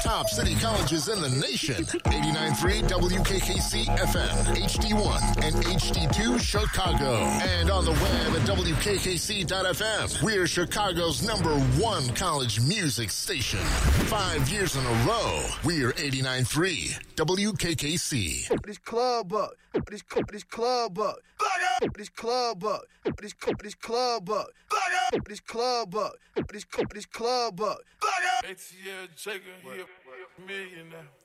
Top city colleges in the nation. 89.3 WKKC FM, HD1 and HD2 Chicago. And on the web at WKKC.FM. We're Chicago's #1 college music station. 5 years in a row. We're 89.3 WKKC. This club up. This club up. This club up. This club up. This club up. This club up. ATL Jacob, he a millionaire.